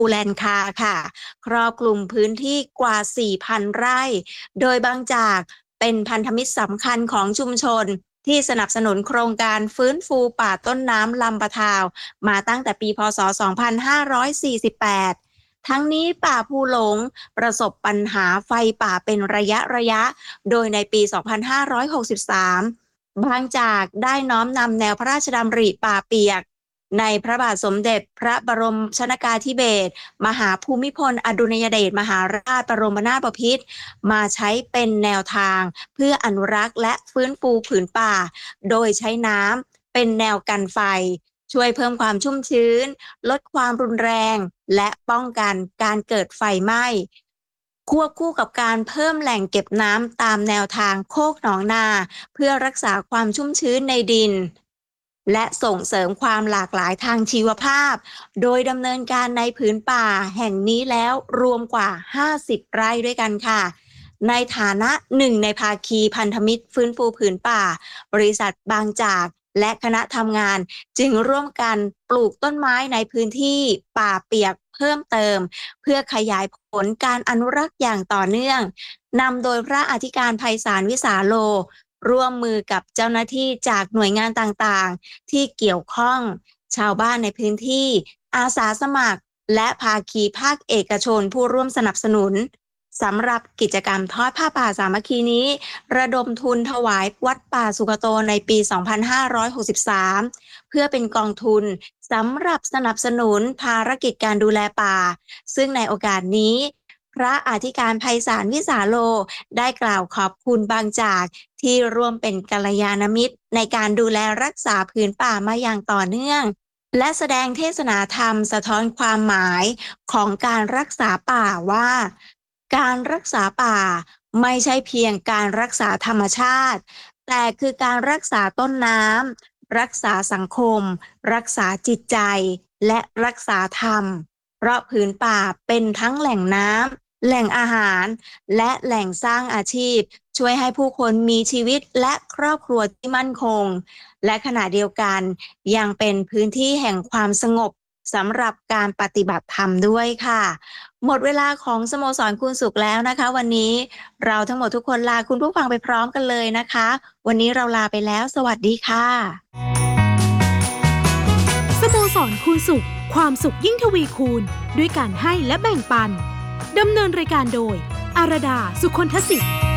ปูแลนคาค่ะครอบคลุมพื้นที่กว่า 4,000 ไร่ โดยบางจากเป็นพันธมิตรสำคัญของชุมชนที่สนับสนุนโครงการฟื้นฟูป่าต้นน้ำลำปะทาวมาตั้งแต่ปีพศ 2548 ทั้งนี้ป่าภูหลงประสบปัญหาไฟป่าเป็นระยะ โดยในปี 2563 บางจากได้น้อมนำแนวพระราชดำริป่าเปียกในพระบาทสมเด็จพระบรมชนกาธิเบศรมหาภูมิพลอดุลยเดชมหาราชบรมนาถบพิตรมาใช้เป็นแนวทางเพื่ออนุรักษ์และฟื้นฟูผืนป่าโดยใช้น้ำเป็นแนวกันไฟช่วยเพิ่มความชุ่มชื้นลดความรุนแรงและป้องกันการเกิดไฟไหม้ควบคู่กับการเพิ่มแหล่งเก็บน้ำตามแนวทางโคกหนองนาเพื่อรักษาความชุ่มชื้นในดินและส่งเสริมความหลากหลายทางชีวภาพโดยดำเนินการในผืนป่าแห่งนี้แล้วรวมกว่า50ไร่ด้วยกันค่ะในฐานะหนึ่งในภาคีพันธมิตรฟื้นฟูผืนป่าบริษัทบางจากและคณะทำงานจึงร่วมกันปลูกต้นไม้ในพื้นที่ป่าเปียกเพิ่มเติมเพื่อขยายผลการอนุรักษ์อย่างต่อเนื่องนำโดยพระอธิการไพศาลวิสาโลร่วมมือกับเจ้าหน้าที่จากหน่วยงานต่างๆที่เกี่ยวข้องชาวบ้านในพื้นที่อาสาสมัครและภาคีภาคเอกชนผู้ร่วมสนับสนุนสำหรับกิจกรรมทอดผ้าป่าสามัคคีนี้ระดมทุนถวายวัดป่าสุกโตในปี 2563 เพื่อเป็นกองทุนสำหรับสนับสนุนภารกิจการดูแลป่าซึ่งในโอกาสนี้พระอธิการไพศาลวิสาโลได้กล่าวขอบคุณบางจากที่ร่วมเป็นกัลยาณมิตรในการดูแลรักษาพื้นป่ามาอย่างต่อเนื่องและแสดงเทศนาธรรมสะท้อนความหมายของการรักษาป่าว่าการรักษาป่าไม่ใช่เพียงการรักษาธรรมชาติแต่คือการรักษาต้นน้ำรักษาสังคมรักษาจิตใจและรักษาธรรมเพราะผืนป่าเป็นทั้งแหล่งน้ำแหล่งอาหารและแหล่งสร้างอาชีพช่วยให้ผู้คนมีชีวิตและครอบครัวที่มั่นคงและขณะเดียวกันยังเป็นพื้นที่แห่งความสงบสำหรับการปฏิบัติธรรมด้วยค่ะหมดเวลาของสโมสรคูณสุขแล้วนะคะวันนี้เราทั้งหมดทุกคนลาคุณผู้ฟังไปพร้อมกันเลยนะคะวันนี้เราลาไปแล้วสวัสดีค่ะสโมสรคูณสุขความสุขยิ่งทวีคูณด้วยการให้และแบ่งปันดำเนินรายการโดยอารดาสุคนทศิษย์